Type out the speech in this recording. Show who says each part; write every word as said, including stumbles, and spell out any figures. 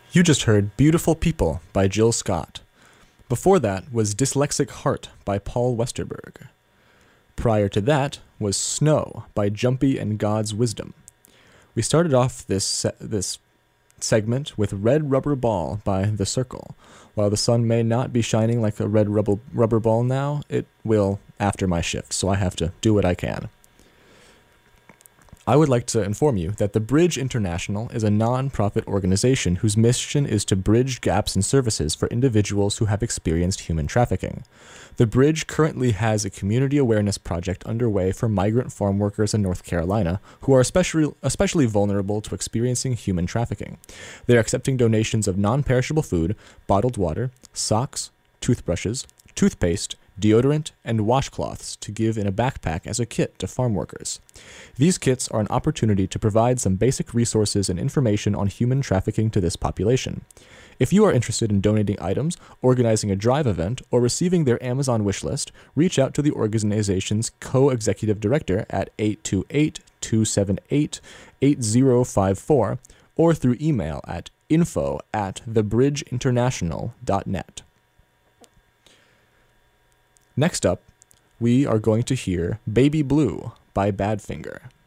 Speaker 1: You just heard Beautiful People by Jill Scott. Before that was Dyslexic Heart by Paul Westerberg. Prior to that was Snow by Jumpy and God's Wisdom. We started off this se- this segment with Red Rubber Ball by The Circle. While the sun may not be shining like a red rubber, rubber ball now, it will after my shift, so I have to do what I can. I would like to inform you that the Bridge International is a non-profit organization whose mission is to bridge gaps in services for individuals who have experienced human trafficking. The Bridge currently has a community awareness project underway for migrant farm workers in North Carolina who are especially, especially vulnerable to experiencing human trafficking. They are accepting donations of non-perishable food, bottled water, socks, toothbrushes, toothpaste, deodorant, and washcloths to give in a backpack as a kit to farm workers. These kits are an opportunity to provide some basic resources and information on human trafficking to this population. If you are interested in donating items, organizing a drive event, or receiving their Amazon wish list, reach out to the organization's co-executive director at eight two eight, two seven eight, eight zero five four or through email at info at thebridgeinternational dot net. Next up, we are going to hear Baby Blue by Badfinger.